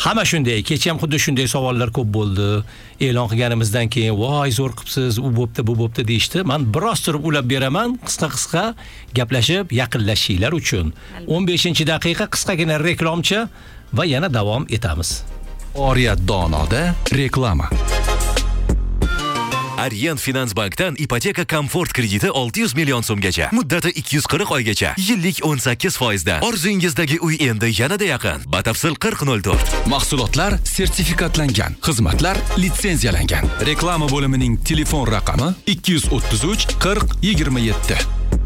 Hamma shunday, kecha ham xuddi shunday savollar ko'p bo'ldi. E'lon qilganimizdan keyin, "Voy, zo'r qilibsiz, u bo'pti, bu bo'pti" deyishdi. Men biroz turib ulab beraman, qisqa-qisqa gaplashib, yaqinlashinglar uchun. 15-daqiqa qisqagina reklamcha va yana davom etamiz. Oriyat Donoda reklama. Aryan Finansbankdan ipoteka komfort krediti 600 million so'mgacha, muddati 240 oygacha, yillik 18% dan. Orzungizdagi uy endi yanada yaqin. Batafsil 4004. Mahsulotlar sertifikatlangan, xizmatlar litsenziyalangan. Reklama bo'limining telefon raqami 233 40 27.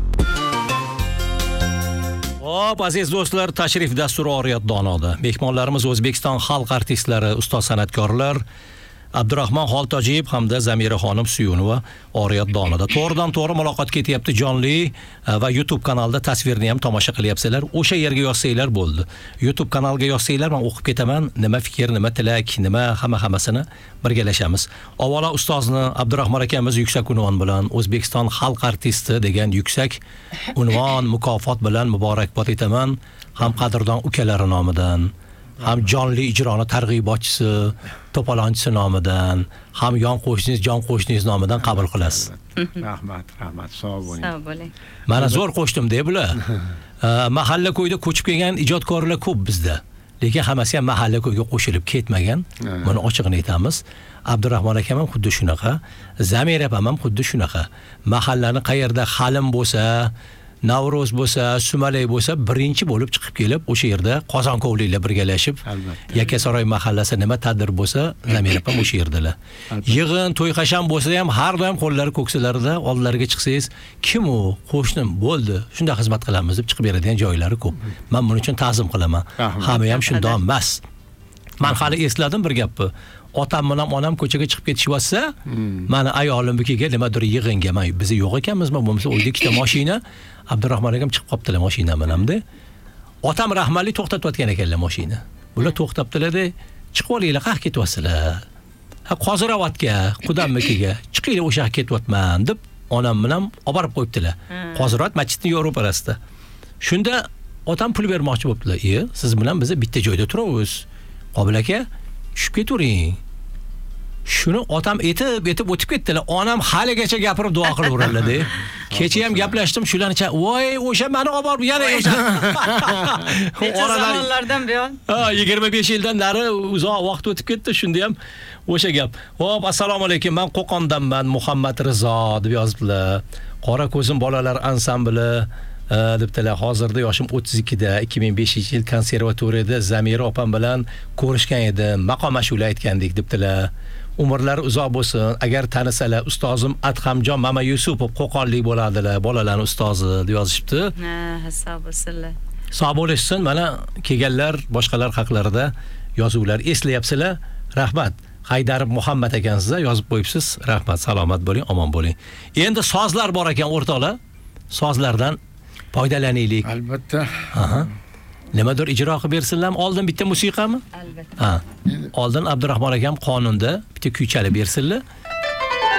Hop, aziz do'stlar, tashrif dasturi Oriyat Donoda. Mehmonlarimiz O'zbekiston xalq artistlari, ustoz san'atkorlar Abdurahmon Xoltojiyev hamda Zamira xonim Suyunova Oriyat Donoda. To'g'ridan-to'g'ri muloqot ketyapti, jonli va YouTube kanalida tasvirni ham tomosha qilyapsizlar. O'sha yerga yozsanglar bo'ldi. YouTube kanalga yozsanglar, men o'qib ketaman. Nima fikr, nima tilak, nima hammasini birgalashamiz. Avvalo ustozni Abdurahmon akamiz yuksak unvon bilan O'zbekiston xalq artisti degan yuksak unvon, mukofot bilan muborakbod etaman. Ham qadrdon ukalari nomidan, ham jonli ijroni targ'ibotchisi, to'polonchisi nomidan, ham jon qo'shningiz nomidan qabul qilasiz. Rahmat, sog' bo'ling. Sog' bo'ling. Mana zo'r qo'shdim-da bular. Mahalla ko'yda ko'chib kelgan ijodkorlar ko'p bizda. Lekin hammasi ham mahalla ko'yga qo'shilib ketmagan. Buni ochig'ini aytamiz. Abdurahmon akam ham xuddi shunaqa, Zamira opam ham xuddi shunaqa. Mahallani qayerda Xalim bo'lsa, Navro'z bo'lsa, Sumalay bo'lsa, birinchi bo'lib chiqib kelib, o'sha yerda Qozonkovliklar birgalashib, Yakkasaroy mahallasi nima tadbir bo'lsa, Zamira ham o'sha yerdalar. Yig'in, to'y qasham bo'lsa ham har doim qo'llari ko'ksilarida oldilariga chiqsangiz, kim u? Qo'shnim bo'ldi. Shunda xizmat qilamiz deb chiqib beradigan joylari ko'p. Men buning uchun ta'zim qilaman. Hamma ham shunday emas. Men hali esladim bir gapni. Otam bilan onam ko'chaga chiqib ketishibsa, meni ayolimnikiga nimadir yig'inga, biz yo'q ekanmizmi, bo'lmasa uyda ikkita mashina, Abdurahmon akam chiqib qoptilar mashina bilan-da. Otam rahmatli to'xtatayotgan ekanlar mashina. Bular to'xtabdilar-da, chiqib olinglar, qayerga ketyapsizlar? Ha, Qozirovatga, qudamnikiga, chiqinglar o'sha yerga ketyapman deb onam bilan olib borib qo'yibdilar. Qozirovat masjidning Yevroparasida. Shunda otam pul bermoqchi bo'libdilar. Siz bilan biz bitta joyda turamiz. Qobil aka, tushib ketavering. Shuni otam etib o'tib ketdilar. Onam haligacha gapirib duo qilaveradilar-da. Kecha ham gaplashdim shularcha. Voy, o'sha meni olib borib yana o'sha. Oralardan buyon. 25 yildan nari uzoq vaqt o'tib ketdi, shunda ham o'sha gap. Hop, assalomu alaykum. Men Qo'qondanman, Muhammad Rizo deb yozibdilar. Qora ko'zim bolalar ansambli debdilar. Hozirda yoshim 32da, 2005-yil konservatoriyada Zamira opam bilan ko'rishgan edim. Maqom ashula aytgandik debdilar. Umrlari uzoq bo'lsin. Agar tanisalar, ustozim Adhamjon Mama Yusupov Qo'qonlik bo'ladilar, bolalarning ustozi deb yozishibdi. Hisob bo'lsinlar. Sog' bo'lishsin. Mana kelganlar boshqalar haqlarida yozuvlar eslayapsizlar. Rahmat. Haydarov Muhammad ekansiz, yozib qo'yibsiz. Rahmat, salomat bo'ling, omon bo'ling. Endi sozlar bor ekan o'rtoqlar. Sozlardan foydalanaylik. Albatta. Nimadir ijro qilib bersinlar. Oldin bitta musiqami? Albatta. Oldin Abdurahmon akam qonunda bitta kuy chalib bersinlar.